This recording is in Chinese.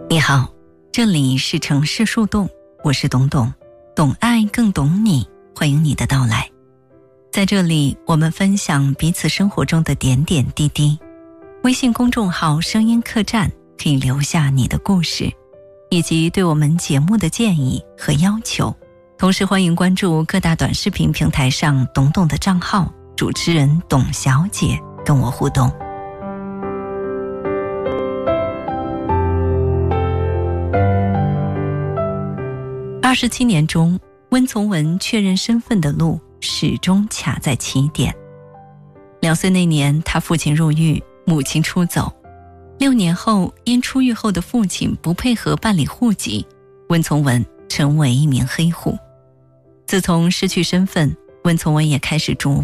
你好，这里是城市树洞，我是董董，懂爱更懂你，欢迎你的到来。在这里，我们分享彼此生活中的点点滴滴。微信公众号声音客栈可以留下你的故事，以及对我们节目的建议和要求。同时欢迎关注各大短视频平台上董董的账号，主持人董小姐跟我互动。27年中，温从文确认身份的路始终卡在起点。2岁那年，他父亲入狱，母亲出走。6年后，因出狱后的父亲不配合办理户籍，温从文成为一名黑户。自从失去身份，温从文也开始逐